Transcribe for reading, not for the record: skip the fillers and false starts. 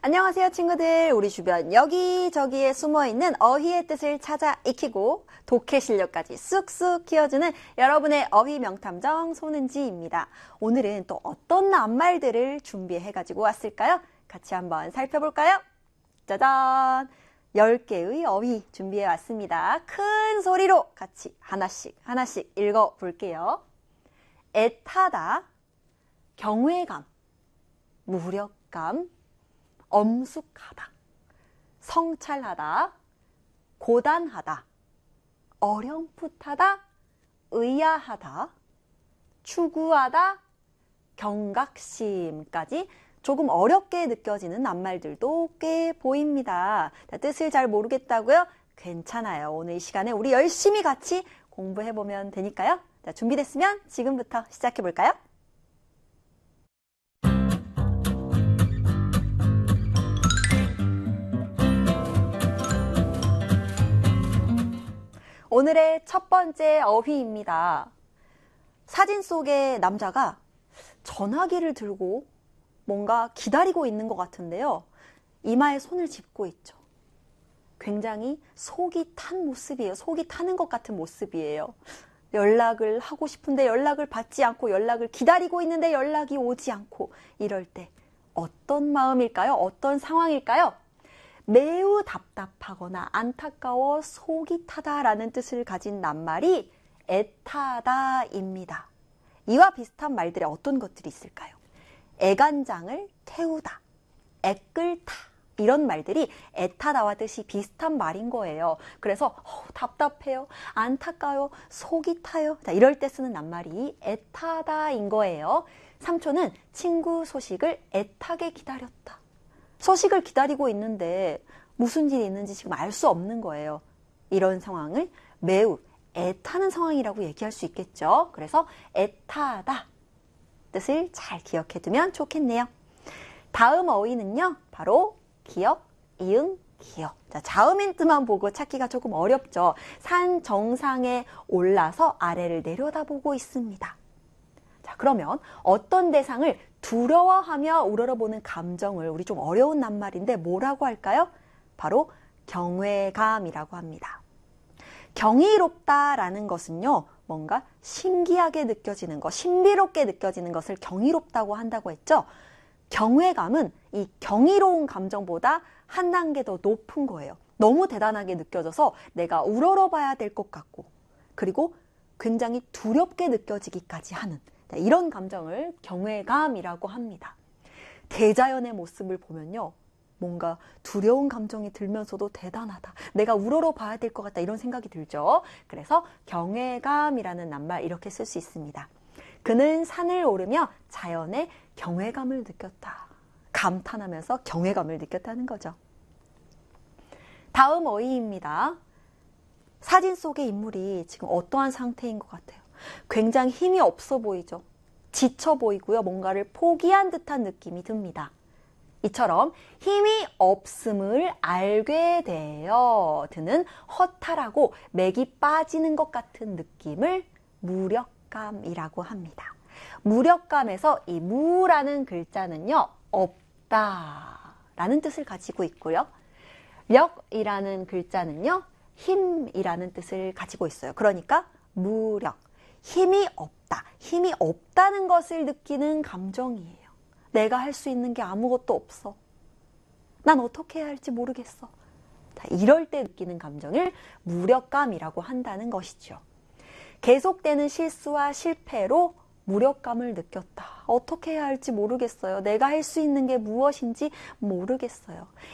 안녕하세요, 친구들. 우리 주변 여기저기에 숨어있는 어휘의 뜻을 찾아 익히고 독해 실력까지 쑥쑥 키워주는 여러분의 어휘 명탐정 손은지입니다. 오늘은 또 어떤 낱말들을 준비해가지고 왔을까요? 같이 한번 살펴볼까요? 짜잔! 10개의 어휘 준비해왔습니다. 큰 소리로 같이 하나씩 읽어볼게요. 애타다, 경외감, 무력감, 엄숙하다, 성찰하다, 고단하다, 어렴풋하다, 의아하다, 추구하다, 경각심까지 조금 어렵게 느껴지는 낱말들도 꽤 보입니다. 자, 뜻을 잘 모르겠다고요? 괜찮아요. 오늘 이 시간에 우리 열심히 같이 공부해보면 되니까요. 자, 준비됐으면 지금부터 시작해볼까요? 오늘의 첫 번째 어휘입니다. 사진 속의 남자가 전화기를 들고 뭔가 기다리고 있는 것 같은데요. 이마에 손을 짚고 있죠. 굉장히 속이 탄 모습이에요. 속이 타는 것 같은 모습이에요. 연락을 하고 싶은데 연락을 받지 않고 연락을 기다리고 있는데 연락이 오지 않고 이럴 때 어떤 마음일까요? 어떤 상황일까요? 매우 답답하거나 안타까워 속이 타다라는 뜻을 가진 낱말이 애타다입니다. 이와 비슷한 말들에 어떤 것들이 있을까요? 애간장을 태우다, 애끌다 이런 말들이 애타다와 뜻이 비슷한 말인 거예요. 그래서 답답해요, 안타까워요, 속이 타요. 자, 이럴 때 쓰는 낱말이 애타다인 거예요. 삼촌은 친구 소식을 애타게 기다렸다. 소식을 기다리고 있는데 무슨 일이 있는지 지금 알 수 없는 거예요. 이런 상황을 매우 애타는 상황이라고 얘기할 수 있겠죠. 그래서 애타다 뜻을 잘 기억해두면 좋겠네요. 다음 어휘는요, 바로 기역, 이응, 기역. 자, 자음 힌트만 보고 찾기가 조금 어렵죠. 산 정상에 올라서 아래를 내려다보고 있습니다. 자, 그러면 어떤 대상을 두려워하며 우러러보는 감정을 우리 좀 어려운 낱말인데 뭐라고 할까요? 바로 경외감이라고 합니다. 경이롭다라는 것은요, 뭔가 신기하게 느껴지는 것, 신비롭게 느껴지는 것을 경이롭다고 한다고 했죠. 경외감은 이 경이로운 감정보다 한 단계 더 높은 거예요. 너무 대단하게 느껴져서 내가 우러러봐야 될 것 같고, 그리고 굉장히 두렵게 느껴지기까지 하는 이런 감정을 경외감이라고 합니다. 대자연의 모습을 보면요, 뭔가 두려운 감정이 들면서도 대단하다, 내가 우러러봐야 될 것 같다 이런 생각이 들죠. 그래서 경외감이라는 낱말 이렇게 쓸 수 있습니다. 그는 산을 오르며 자연의 경외감을 느꼈다. 감탄하면서 경외감을 느꼈다는 거죠. 다음 어휘입니다. 사진 속의 인물이 지금 어떠한 상태인 것 같아요? 굉장히 힘이 없어 보이죠. 지쳐 보이고요. 뭔가를 포기한 듯한 느낌이 듭니다. 이처럼 힘이 없음을 알게 되어 드는 허탈하고 맥이 빠지는 것 같은 느낌을 무력감이라고 합니다. 무력감에서 이 무라는 글자는요, 없다라는 뜻을 가지고 있고요. 력이라는 글자는요, 힘이라는 뜻을 가지고 있어요. 그러니까 무력, 힘이 없다. 힘이 없다는 것을 느끼는 감정이에요. 내가 할 수 있는 게 아무것도 없어. 난 어떻게 해야 할지 모르겠어. 이럴 때 느끼는 감정을 무력감이라고 한다는 것이죠. 계속되는 실수와 실패로 무력감을 느꼈다. 어떻게 해야 할지 모르겠어요. 내가 할 수 있는 게 무엇인지 모르겠어요.